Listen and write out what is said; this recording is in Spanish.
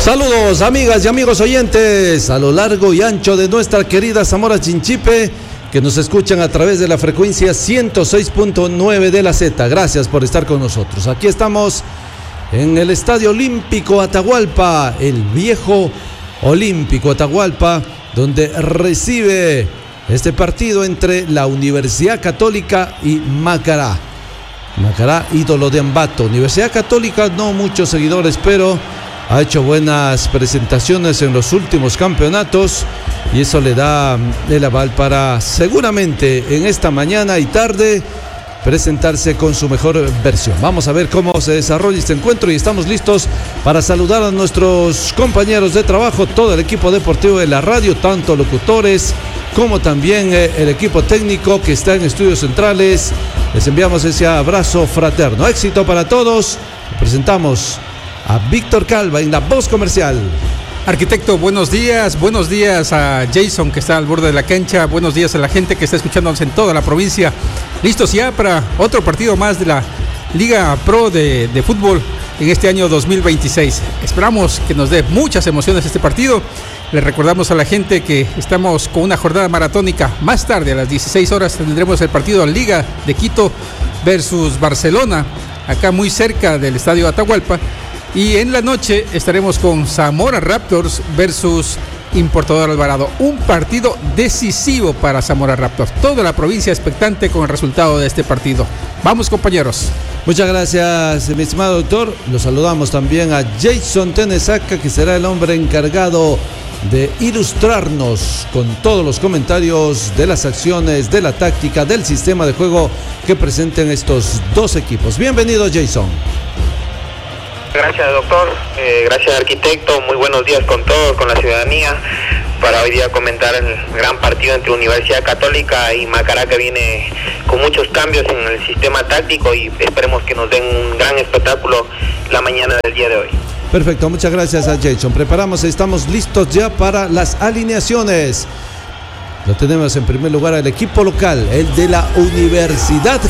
Saludos amigas y amigos oyentes a lo largo y ancho de nuestra querida Zamora Chinchipe, que nos escuchan a través de la frecuencia 106.9 de la Z. Gracias por estar con nosotros. Aquí estamos en el Estadio Olímpico Atahualpa, el viejo Olímpico Atahualpa, donde recibe este partido entre la Universidad Católica y Macará. Macará, ídolo de Ambato. Universidad Católica, no muchos seguidores, pero ha hecho buenas presentaciones en los últimos campeonatos y eso le da el aval para seguramente en esta mañana y tarde presentarse con su mejor versión. Vamos a ver cómo se desarrolla este encuentro y estamos listos para saludar a nuestros compañeros de trabajo, todo el equipo deportivo de la radio, tanto locutores como también el equipo técnico que está en estudios centrales. Les enviamos ese abrazo fraterno. Éxito para todos. Presentamos a Víctor Calva en la voz comercial. Arquitecto, buenos días a Jason que está al borde de la cancha, buenos días a la gente que está escuchándonos en toda la provincia. Listos ya para otro partido más de la Liga Pro de fútbol en este año 2026. Esperamos que nos dé muchas emociones este partido. Les recordamos a la gente que estamos con una jornada maratónica. Más tarde a las 16 horas tendremos el partido Liga de Quito versus Barcelona, acá muy cerca del Estadio Atahualpa. Y en la noche estaremos con Zamora Raptors versus Importador Alvarado. Un partido decisivo para Zamora Raptors. Toda la provincia expectante con el resultado de este partido. Vamos, compañeros. Muchas gracias, mi estimado doctor. Los saludamos también a Jason Tenesaca, que será el hombre encargado de ilustrarnos con todos los comentarios de las acciones, de la táctica, del sistema de juego que presenten estos dos equipos. Bienvenido, Jason. Gracias, doctor, gracias, arquitecto, muy buenos días con todos, con la ciudadanía, para hoy día comentar el gran partido entre Universidad Católica y Macará, que viene con muchos cambios en el sistema táctico y esperemos que nos den un gran espectáculo la mañana del día de hoy. Perfecto, muchas gracias a Jason. Estamos listos ya para las alineaciones. Lo tenemos en primer lugar al equipo local, el de la Universidad